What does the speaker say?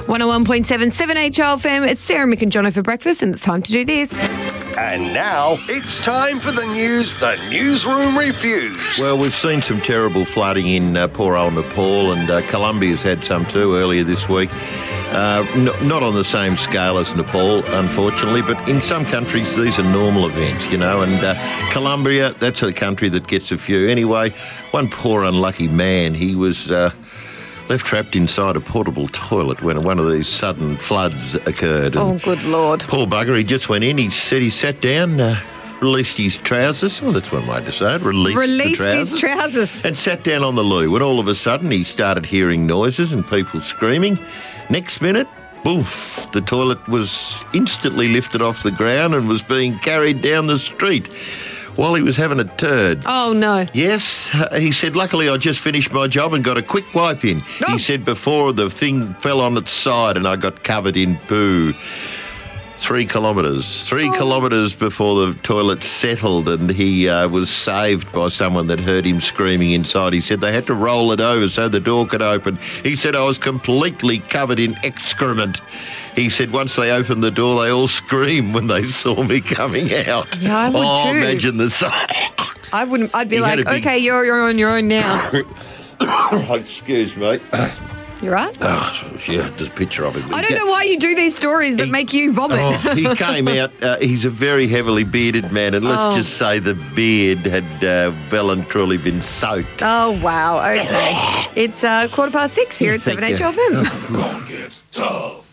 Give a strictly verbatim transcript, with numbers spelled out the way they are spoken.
one oh one point seven, seven H O F M. It's Sarah, Mick and Jono for breakfast, and it's time to do this. And now it's time for the news the newsroom refused. Well, we've seen some terrible flooding in uh, poor old Nepal, and uh, Colombia's had some too earlier this week. Uh, n- not on the same scale as Nepal, unfortunately, but in some countries these are normal events, you know, and uh, Colombia, that's a country that gets a few. Anyway, one poor unlucky man, he was uh, left trapped inside a portable toilet when one of these sudden floods occurred. Oh, good Lord. Poor bugger, he just went in, he said he sat down, uh, released his trousers, oh, that's one way to say it, released, Released the trousers, his trousers. and sat down on the loo, when all of a sudden he started hearing noises and people screaming. Next minute, boof, the toilet was instantly lifted off the ground and was being carried down the street while he was having a turd. Oh, no. Yes, uh, he said, luckily I just finished my job and got a quick wipe in. Oh. He said before the thing fell on its side and I got covered in poo. Three kilometres. Three Oh. kilometres before the toilet settled, and he uh, was saved by someone that heard him screaming inside. He said they had to roll it over so the door could open. He said I was completely covered in excrement. He said once they opened the door, they all screamed when they saw me coming out. Yeah, I would oh, too. imagine the sight. I wouldn't, I'd be He had like, a big- okay, you're, you're on your own now. Excuse me. You right? Oh, yeah, just a picture of him. I don't know why you do these stories that He- make you vomit. Oh, he came out, uh, he's a very heavily bearded man, and let's Oh. just say the beard had uh, well and truly been soaked. Oh, wow. Okay. It's uh, quarter past six here at Thank seven H O F M. Gets tough.